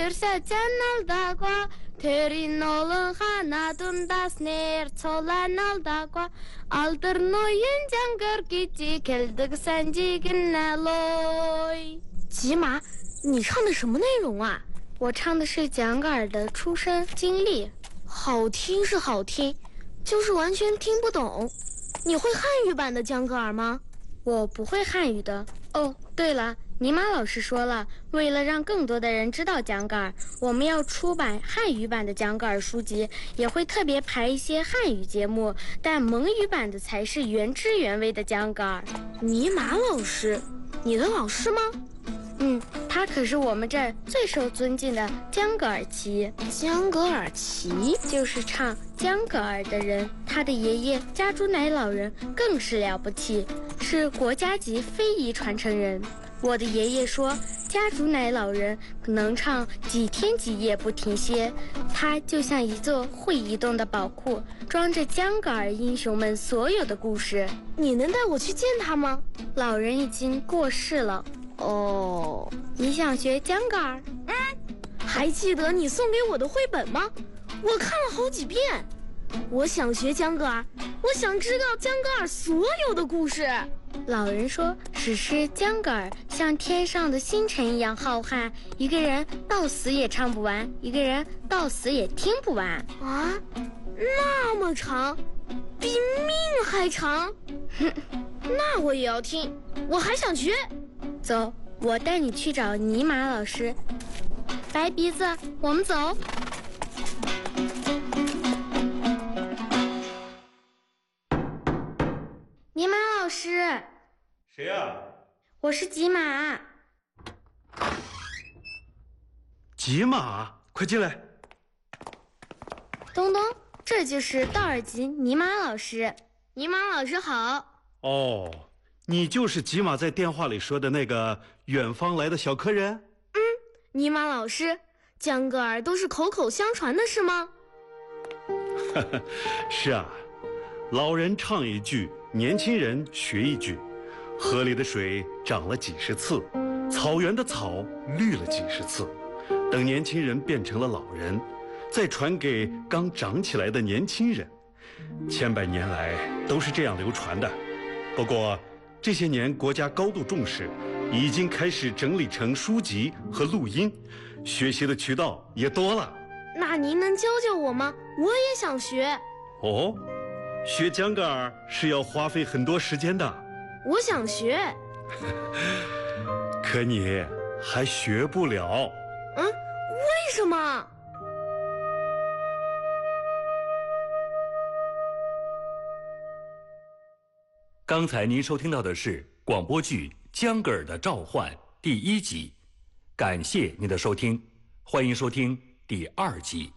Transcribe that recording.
알다과 테리노는 하나둔 다스네르 촐라날다과 알더노인 장거기지 겔득 산지긴날로이。 吉玛，你唱的什么内容啊？ 我唱的是蒋格尔的出生经历。 好听是好听，就是完全听不懂。你会汉语版的江格尔吗？ 我不会汉语的。哦，对了，尼玛老师说了，为了让更多的人知道江格尔，我们要出版汉语版的江格尔书籍，也会特别排一些汉语节目，但蒙语版的才是原汁原味的江格尔。 尼玛老师，你的老师吗？ 他可是我们这儿最受尊敬的江格尔奇。 江格尔奇就是唱江格尔的人，他的爷爷加朱乃老人更是了不起，是国家级非遗传承人。我的爷爷说，加朱乃老人能唱几天几夜不停歇，他就像一座会移动的宝库，装着江格尔英雄们所有的故事。 你能带我去见他吗？ 老人已经过世了。 哦， 你想学江格尔？ 还记得你送给我的绘本吗？我看了好几遍。我想学江格尔，我想知道江格尔所有的故事。 老人说，史诗江格尔像天上的星辰一样浩瀚，一个人到死也唱不完，一个人到死也听不完。 啊，那么长，比命还长。那我也要听，我还想学。 走，我带你去找尼玛老师。白鼻子，我们走。尼玛老师。 谁呀？ 我是吉玛。 吉玛，快进来。 东东，这就是道尔吉尼玛老师。 尼玛老师好。 哦，你就是吉玛在电话里说的那个远方来的小客人？ 尼玛老师，江格尔都是口口相传的是吗？ 是啊，老人唱一句，年轻人学一句。河里的水涨了几十次，草原的草绿了几十次，等年轻人变成了老人，再传给刚长起来的年轻人，千百年来都是这样流传的。不过这些年国家高度重视，已经开始整理成书籍和录音，学习的渠道也多了。 那您能教教我吗？我也想学。 哦，学江格尔是要花费很多时间的。 我想学。 可你还学不了。 为什么？ 刚才您收听到的是广播剧《江格尔的召唤》第1集，感谢您的收听，欢迎收听第2集。